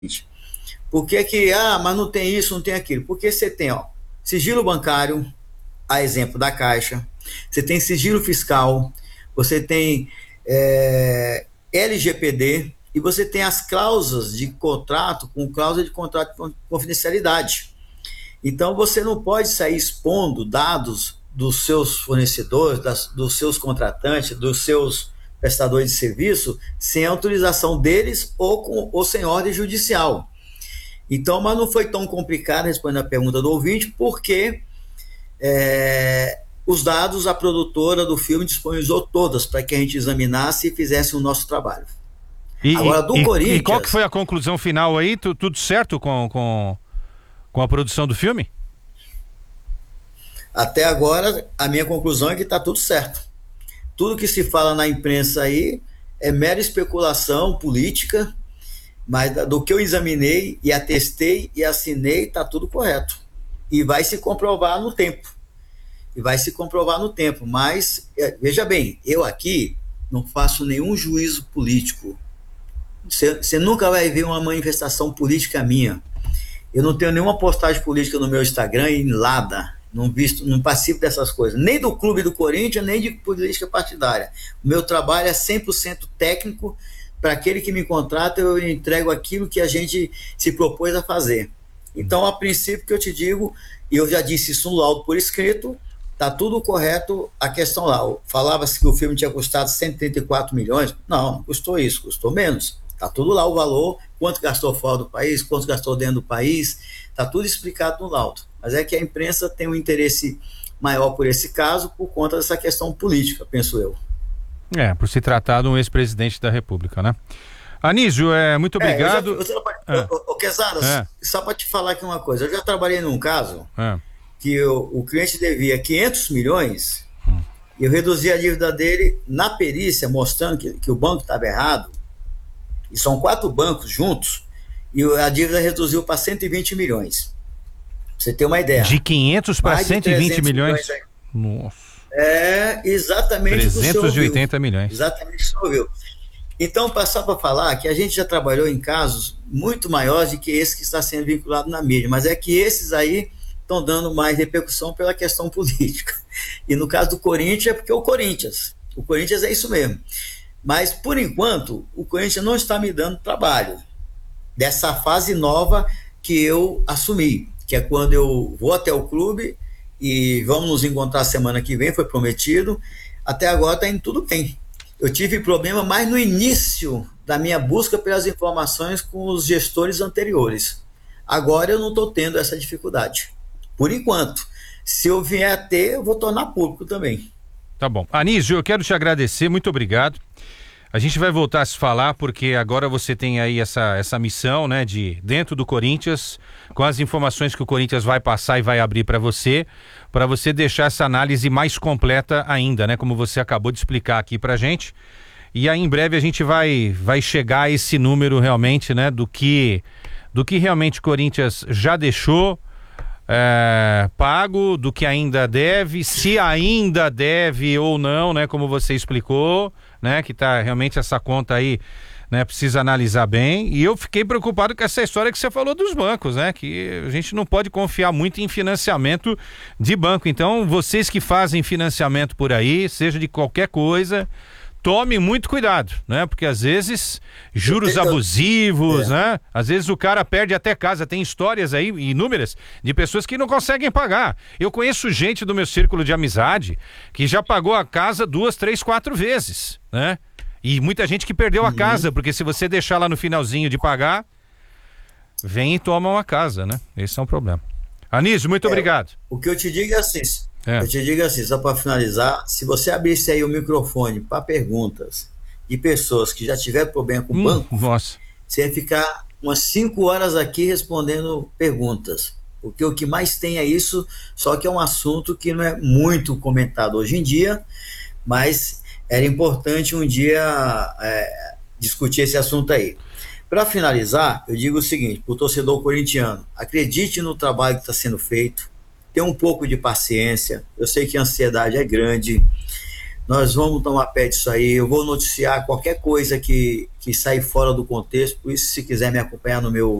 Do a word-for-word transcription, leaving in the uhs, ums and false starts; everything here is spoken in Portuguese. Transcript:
Por que que, ah, mas não tem isso, não tem aquilo? Porque você tem, ó, sigilo bancário, a exemplo da Caixa, você tem sigilo fiscal, você tem é, L G P D e você tem as cláusulas de contrato com cláusula de contrato de confidencialidade. Então você não pode sair expondo dados dos seus fornecedores, das, dos seus contratantes, dos seus prestadores de serviço sem autorização deles ou, com, ou sem ordem judicial. Então, mas não foi tão complicado respondendo a pergunta do ouvinte, porque é, os dados a produtora do filme disponibilizou todas para que a gente examinasse e fizesse o nosso trabalho. E, Agora, do e, Corinthians... E qual que foi a conclusão final aí? Tu, tudo certo com, com, com a produção do filme? Até agora, a minha conclusão é que está tudo certo. Tudo que se fala na imprensa aí é mera especulação política, mas do que eu examinei e atestei e assinei, está tudo correto. E vai se comprovar no tempo. E vai se comprovar no tempo. Mas, veja bem, eu aqui não faço nenhum juízo político. Você nunca vai ver uma manifestação política minha. Eu não tenho nenhuma postagem política no meu Instagram e nada. Não, visto, não participo dessas coisas. Nem do clube do Corinthians, nem de política partidária. O meu trabalho é cem por cento técnico. Para aquele que me contrata, eu entrego aquilo que a gente se propôs a fazer. Então, a princípio que eu te digo, e eu já disse isso no laudo por escrito, está tudo correto a questão lá. Falava-se que o filme tinha custado cento e trinta e quatro milhões. Não, não custou isso, custou menos. Está tudo lá o valor, quanto gastou fora do país, quanto gastou dentro do país, está tudo explicado no laudo. Mas é que a imprensa tem um interesse maior por esse caso, por conta dessa questão política, penso eu. É, por se tratar de um ex-presidente da República, né? Anísio, é, muito obrigado. É, já, ô, Quezadas, é. Só para te falar aqui uma coisa, eu já trabalhei num caso é. que eu, o cliente devia quinhentos milhões hum. e eu reduzi a dívida dele na perícia, mostrando que, que o banco estava errado, e são quatro bancos juntos, e a dívida reduziu para cento e vinte milhões. Pra você ter uma ideia. De quinhentos para cento e vinte milhões? milhões Nossa. É, exatamente trezentos e oitenta milhões. Exatamente o que você ouviu. Então, passar para falar que a gente já trabalhou em casos muito maiores do que esse que está sendo vinculado na mídia, mas é que esses aí estão dando mais repercussão pela questão política. E no caso do Corinthians é porque é o Corinthians. O Corinthians é isso mesmo. Mas, por enquanto, o Corinthians não está me dando trabalho dessa fase nova que eu assumi, que é quando eu vou até o clube e vamos nos encontrar semana que vem, foi prometido. Até agora está indo tudo bem. Eu tive problema mais no início da minha busca pelas informações com os gestores anteriores. Agora eu não estou tendo essa dificuldade, por enquanto. Se eu vier a ter, eu vou tornar público também. Tá bom. Anísio, eu quero te agradecer, muito obrigado. A gente vai voltar a se falar, porque agora você tem aí essa, essa missão, né, de dentro do Corinthians, com as informações que o Corinthians vai passar e vai abrir para você, para você deixar essa análise mais completa ainda, né, como você acabou de explicar aqui pra gente. E aí em breve a gente vai, vai chegar a esse número realmente, né, do que, do que realmente o Corinthians já deixou é, pago, do que ainda deve, se ainda deve ou não, né, como você explicou, né, que tá realmente essa conta aí, né, precisa analisar bem. E eu fiquei preocupado com essa história que você falou dos bancos, né, que a gente não pode confiar muito em financiamento de banco. Então, vocês que fazem financiamento por aí, seja de qualquer coisa, tome muito cuidado, né, porque às vezes juros abusivos, é. né, às vezes o cara perde até casa. Tem histórias aí inúmeras de pessoas que não conseguem pagar. Eu conheço gente do meu círculo de amizade que já pagou a casa duas, três, quatro vezes, né? E muita gente que perdeu a uhum. casa, porque se você deixar lá no finalzinho de pagar, vem e toma uma casa, né? Esse é um problema. Anísio, muito é, obrigado. O que eu te digo é assim, é. eu te digo assim, só para finalizar, se você abrisse aí o microfone para perguntas de pessoas que já tiveram problema com o hum, banco, nossa. você ia ficar umas cinco horas aqui respondendo perguntas. Porque o que mais tem é isso, só que é um assunto que não é muito comentado hoje em dia, mas era importante um dia é, discutir esse assunto aí. Para finalizar, eu digo o seguinte, para o torcedor corintiano, acredite no trabalho que está sendo feito, tenha um pouco de paciência, eu sei que a ansiedade é grande, Nós vamos tomar pé disso aí. Eu vou noticiar qualquer coisa que, que sair fora do contexto. Por isso, se quiser me acompanhar no meu